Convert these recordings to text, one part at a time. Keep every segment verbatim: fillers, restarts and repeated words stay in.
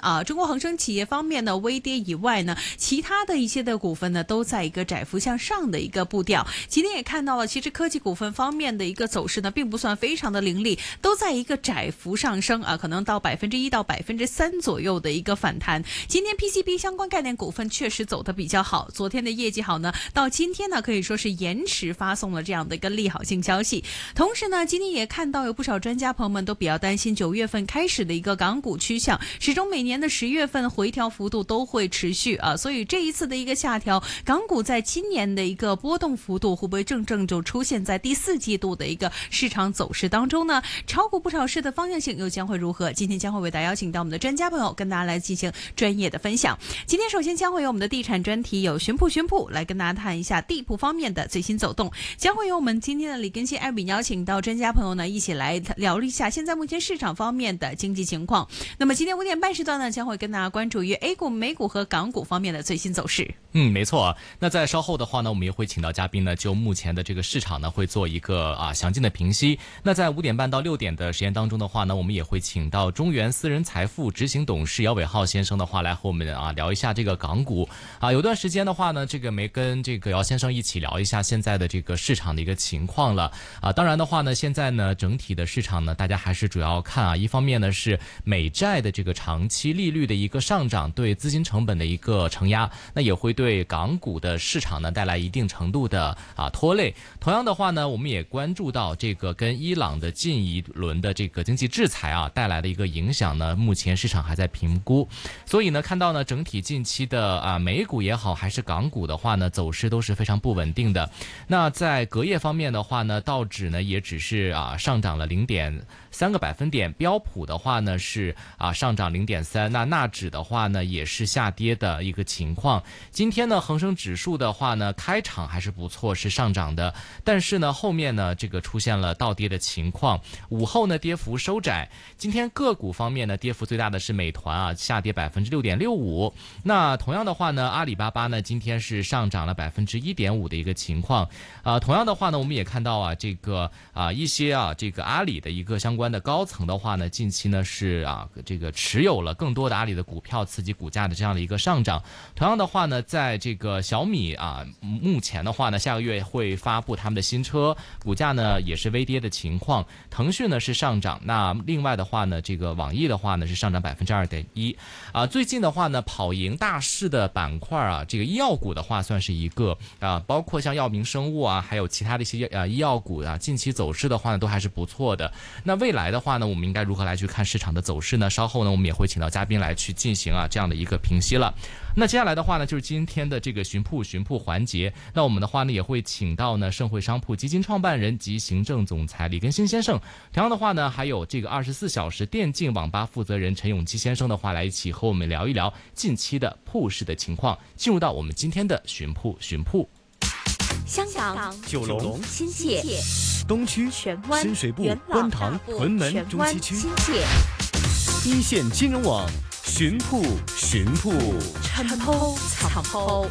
啊，中国恒生企业方面呢微跌以外呢，其他的一些的股份呢都在一个窄幅向上的一个步调。今天也看到了，其实科技股份方面的一个走势呢，并不算非常的凌厉，都在一个窄幅上升啊，可能到百分之一到百分之三左右的一个反弹。今天 P C B 相关概念股份确实走得比较好，昨天的业绩好呢，到今天呢可以说是延迟发送了这样的一个利好性消息。同时呢，今天也看到有不少专家朋友们都比较担心九月份开始的一个港股趋向，始终每年的十月份回调幅度都会持续啊，所以这一次的一个下调，港股在今年的一个波动幅度会不会正正就出现在第四季度的一个市场走势当中呢？炒股不炒市的方向性又将会如何？今天将会为大家邀请到我们的专家朋友跟大家来进行专业的分享。今天首先将会有我们的地产专题有巡铺巡铺来跟大家谈一下地铺方面的最新走动，将会有我们今天的李根熙艾比邀请到专家朋友呢一起来聊一下现在目前市场方面的经济情况。那么今天五点半时段呢，将会跟大家关注于 A 股、美股和港股方面的最新走势。 嗯，没错。那在稍后的话呢，我们也会请到嘉宾呢，就目前的这个市场呢，会做一个啊详尽的评析。那在五点半到六点的时间当中的话呢，我们也会请到中原私人财富执行董事姚伟浩先生的话来和我们啊聊一下这个港股啊。有段时间的话呢，这个没跟这个姚先生一起聊一下现在的这个市场的一个情况了啊。当然的话呢，现在呢整体的市场呢，大家还是主要看啊，一方面呢是美债的这个长期利率的一个上涨对资金成本的一个承压，那也会对港股的市场呢带来一定程度的啊拖累。同样的话呢，我们也关注到这个跟伊朗的近一轮的这个经济制裁啊带来的一个影响呢，目前市场还在评估。所以呢，看到呢整体近期的啊美股也好还是港股的话呢，走势都是非常不稳定的。那在隔夜方面的话呢，道指呢也只是啊上涨了零点三个百分点，标普的话呢是啊上涨零点三，那纳指的话呢也是下跌的一个情况。今天呢恒生指数的话呢开场还是不错，是上涨的，但是呢后面呢这个出现了倒跌的情况，午后呢跌幅收窄。今天个股方面呢，跌幅最大的是美团啊，下跌百分之六点六五。那同样的话呢，阿里巴巴呢今天是上涨了百分之一点五的一个情况。啊、呃，同样的话呢，我们也看到啊，这个啊、呃、一些啊这个阿里的一个相关的高层的话呢，近期呢是啊这个持有了更多的阿里的股票，刺激股价的这样的一个上涨。同样的话呢，在这个小米啊，目前的话呢，下个月会发布他们的新车，股价呢也是微跌的情况。腾讯呢是上涨，那另外的话呢，这个网易的话呢是上涨百分之二点一。啊，最近的话呢，跑赢大市的板块啊，这个医药股的话算是一个啊，包括像药明生物啊，还有其他的一些啊医药股啊，近期走势的话呢都还是不错的。那未来的话呢，我们应该如何来去看市场的走势呢？稍后呢，我们也会请到嘉宾来去进行啊这样的一个评析了。那接下来的话呢，就是今天的这个巡铺巡铺环节。那我们的话呢，也会请到呢盛汇商铺基金创办人及行政总裁李根兴先生。同样的话呢，还有这个二十四小时电竞网吧负责人陈永基先生的话，来一起和我们聊一聊近期的铺市的情况。进入到我们今天的巡铺巡铺。 香港、 九龙、 新界、 东区、 荃湾、 深水埗元、朗、 观塘、屯门、中西区、 新界、 一线金融网巡铺巡铺。 陈鋪尋鋪。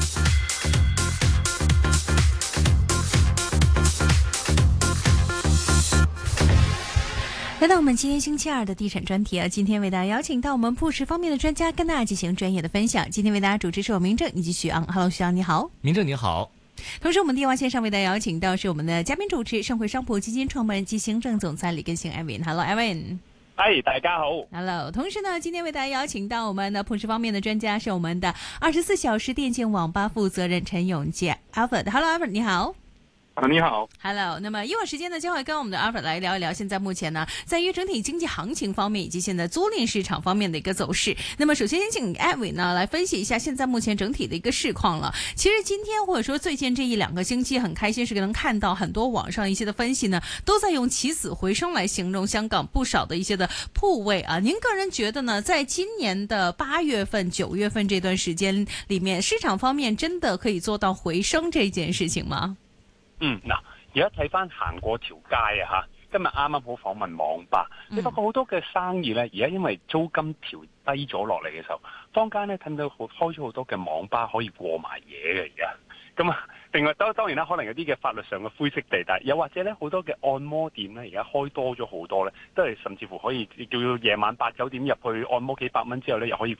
来到我们今天星期二的地产专题啊，今天为大家邀请到我们铺市方面的专家跟大家进行专业的分享。今天为大家主持是我明正以及许昂。Hello， 许昂你好。 明正你好。 同时我们电话线上为大家邀请到是我们的嘉宾主持盛汇商铺基金创办人及行政总裁李根兴 Evan。Hello Evan。 嗨，大家好。 Hello， 同时呢，今天为大家邀请到我们的铺市方面的专家是我们的二十四小时电竞网吧负责人陈永杰 Alfred。Hello Alfred， 你好。 啊，你好 ，Hello。那么一会儿时间呢，将会跟我们的 Alfred 来聊一聊现在目前呢，在于整体经济行情方面以及现在租赁市场方面的一个走势。那么首先先请 Evan 呢来分析一下现在目前整体的一个市况了。其实今天或者说最近这一两个星期，很开心是能看到很多网上一些的分析呢，都在用起死回生来形容香港不少的一些的铺位啊。您个人觉得呢，在今年的八月份、九月份这段时间里面，市场方面真的可以做到回升这件事情嗎？ 嗯，嗱，而家睇翻行過條街啊嚇，今日啱啱好訪問網吧，你發覺好多嘅生意咧，而家因為租金調低咗落嚟嘅時候，坊間咧睇到好開咗好多嘅網吧可以過埋夜嘅而家，咁啊，另外當當然啦，可能有啲嘅法律上嘅灰色地帶，又或者咧好多嘅按摩店咧，而家開多咗好多咧，都係甚至乎可以叫夜晚八九點入去按摩幾百蚊之後咧，又可以